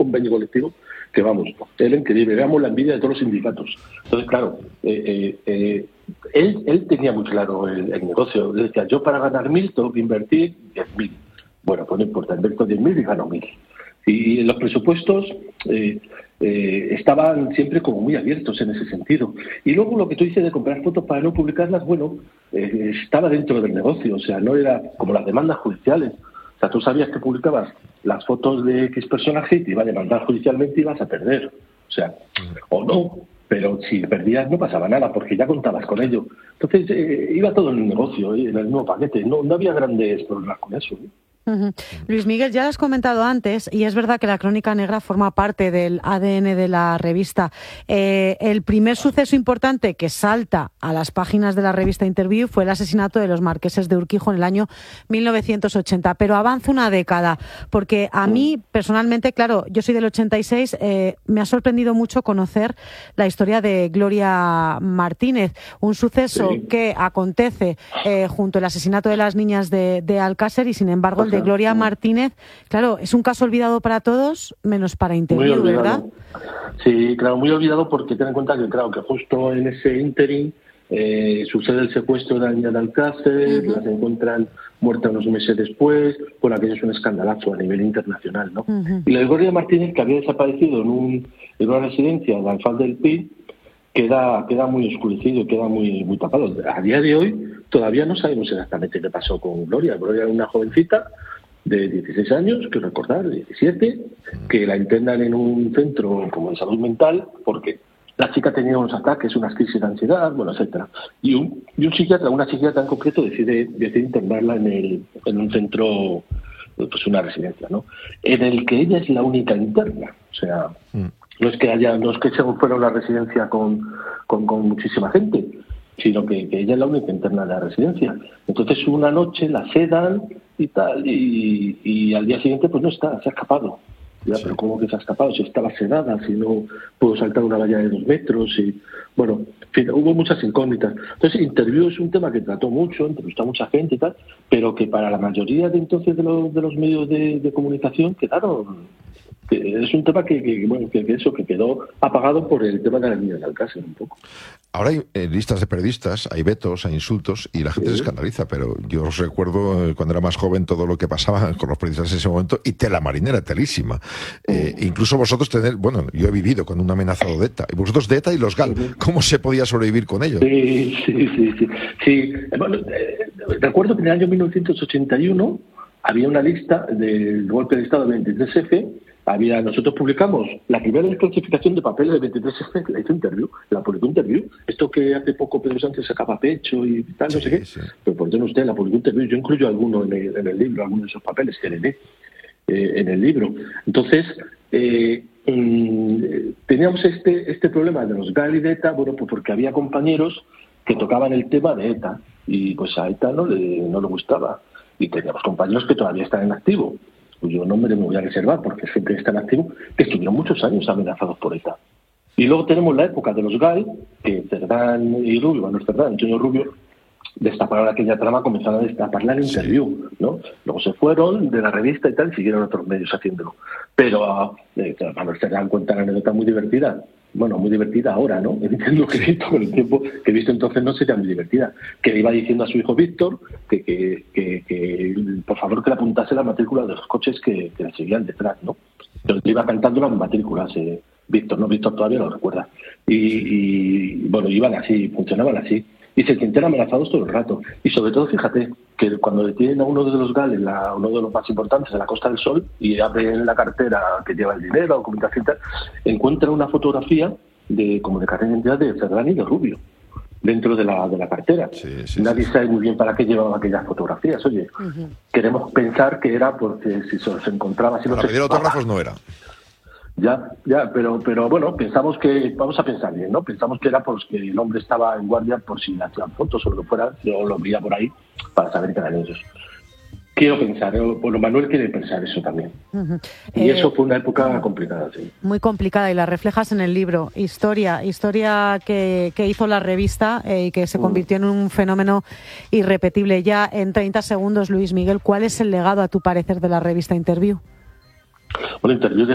convenio colectivo, que vamos, era increíble, éramos la envidia de todos los sindicatos. Entonces, claro, él tenía muy claro el negocio. Decía, yo para ganar 1.000 tengo que invertir 10.000. Bueno, pues no importa, invierto 10.000 y gano 1.000. Y los presupuestos estaban siempre como muy abiertos en ese sentido. Y luego lo que tú dices de comprar fotos para no publicarlas, bueno, estaba dentro del negocio, o sea, no era como las demandas judiciales. O sea, tú sabías que publicabas las fotos de X personaje y te iba a demandar judicialmente y ibas a perder. O sea, o no, pero si perdías no pasaba nada porque ya contabas con ello. Entonces, iba todo en el negocio, en el mismo paquete. No había grandes problemas con eso. Uh-huh. Luis Miguel, ya lo has comentado antes y es verdad que la Crónica Negra forma parte del ADN de la revista. El primer suceso importante que salta a las páginas de la revista Interview fue el asesinato de los marqueses de Urquijo en el año 1980, pero avanza una década, porque a mí personalmente, claro, yo soy del 86, me ha sorprendido mucho conocer la historia de Gloria Martínez, un suceso que acontece junto al asesinato de las niñas de Alcácer y sin embargo el de Gloria Martínez, claro, es un caso olvidado para todos, menos para Interview, ¿verdad? Sí, claro, muy olvidado porque ten en cuenta que, claro, que justo en ese ínterin sucede el secuestro de la niña de Alcácer, las encuentran muertas unos meses después, bueno, aquello es un escandalazo a nivel internacional, ¿no? Y la de Gloria Martínez, que había desaparecido en una residencia de Alfaz del Pi, queda muy oscurecido, queda muy tapado. A día de hoy todavía no sabemos exactamente qué pasó con Gloria. Gloria era una jovencita de 16 años, quiero recordar, 17, que la internan en un centro como de salud mental porque la chica tenía unos ataques, unas crisis de ansiedad, bueno, etcétera. Y un psiquiatra, una psiquiatra en concreto, decide internarla en un centro, pues una residencia, ¿no? En el que ella es la única interna. O sea, no es que se fuera a una residencia con muchísima gente, sino que ella es la única interna de la residencia. Entonces una noche la sedan y tal, y al día siguiente pues no está, se ha escapado. Ya, pero ¿cómo que se ha escapado? Si estaba sedada, si no pudo saltar una valla de 2 metros, y bueno, en fin, hubo muchas incógnitas. Entonces, Interview es un tema que trató mucho, entrevistó a mucha gente y tal, pero que para la mayoría de entonces de los medios de comunicación quedaron. Es un tema que quedó apagado por el tema de la niña de Alcácer un poco. Ahora hay listas de periodistas, hay vetos, hay insultos y la gente se escandaliza, pero yo os recuerdo cuando era más joven todo lo que pasaba con los periodistas en ese momento y tela marinera, telísima. Incluso vosotros yo he vivido con un amenazado de ETA, y vosotros de ETA y los GAL, ¿cómo se podía sobrevivir con ellos? Sí. Bueno, recuerdo que en el año 1981 había una lista del golpe de Estado del 23F. Nosotros publicamos la primera desclasificación de papeles del 23F, la hizo Interview, la publicó Interview. Esto que hace poco Pedro Sánchez sacaba pecho y tal, no sé qué. Sí. Pero por qué no usted la publicó Interview. Yo incluyo alguno en el libro, algunos de esos papeles que le dé en el libro. Entonces, teníamos este problema de los GAL y de ETA, bueno, pues porque había compañeros que tocaban el tema de ETA y pues a ETA no le gustaba. Y teníamos compañeros que todavía están en activo, cuyo nombre me voy a reservar porque siempre están activos, que estuvieron muchos años amenazados por ETA. Y luego tenemos la época de los GAL, que Cerdán y Rubio, bueno, Cerdán, Antonio Rubio, destaparon aquella trama, comenzaron a destaparla en Interview, ¿no? Luego se fueron de la revista y tal, y siguieron otros medios haciéndolo. Pero Manuel Cerdán cuenta una anécdota muy divertida. Bueno, muy divertida ahora, ¿no? Entiendo que con el tiempo que he visto entonces no sería muy divertida. Que le iba diciendo a su hijo Víctor que por favor que le apuntase la matrícula de los coches que le seguían detrás, ¿no? Entonces le iba cantando las matrículas, Víctor todavía lo recuerda. Y bueno, iban así, funcionaban así. Y se sienten amenazados todo el rato. Y sobre todo, fíjate, que cuando detienen a uno de los GAL, uno de los más importantes en la Costa del Sol, y abren la cartera que lleva el dinero, documentación y tal, encuentran una fotografía como de carnet de identidad de Cerdán y de Rubio dentro de la cartera. Nadie sabe muy bien para qué llevaban aquellas fotografías. Oye, queremos pensar que era porque si se los encontraba... Para pedir autógrafos no era. Ya, pero bueno, vamos a pensar bien, ¿no? Pensamos que era porque el hombre estaba en guardia por si le hacían fotos o lo que fuera, yo lo veía por ahí para saber que eran ellos. Quiero pensar, bueno, Manuel quiere pensar eso también. Y eso fue una época complicada, sí. Muy complicada, y la reflejas en el libro. Historia que hizo la revista y que se convirtió en un fenómeno irrepetible. Ya en 30 segundos, Luis Miguel, ¿cuál es el legado, a tu parecer, de la revista Interview? Bueno, Interview